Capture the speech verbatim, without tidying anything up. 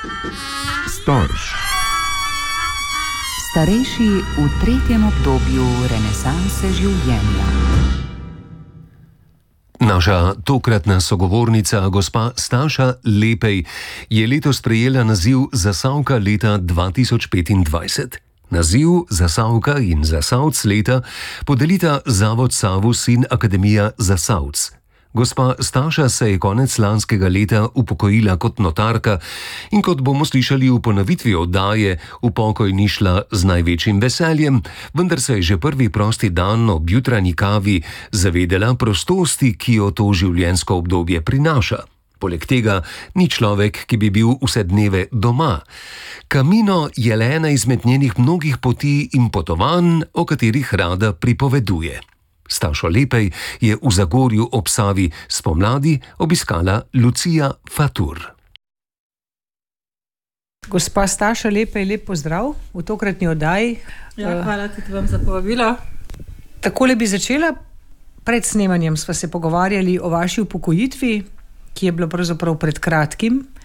Storž. Starejši v tretjem obdobju renesanse življenja. Naša tokratna sogovornica, gospa Staša Lepej, je letos prejela naziv Zasavka leta dva tisoč petindvajset. Naziv Zasavka in Zasavc leta podelita Zavod Savus in Akademija Zasavc. Gospa Staša se je konec lanskega leta upokojila kot notarka in kot bomo slišali v ponovitvi oddaje, v pokoj ni šla z največjim veseljem, vendar se je že prvi prosti dan ob jutranji kavi zavedela prostosti, ki jo to življenjsko obdobje prinaša. Poleg tega ni človek, ki bi bil vse dneve doma. Camino je le ena izmed njenih mnogih poti in potovanj, o katerih rada pripoveduje. Stašo Lepej je v Zagorju ob Savi spomladi obiskala Lucija Fatur. Gospa Staša Lepej, lep pozdrav v tokratni oddaji. Ja, hvala tudi vam za povabilo. Takole bi začela. Pred snemanjem sva se pogovarjali o vaši upokojitvi, ki je bila pravzaprav pred kratkim.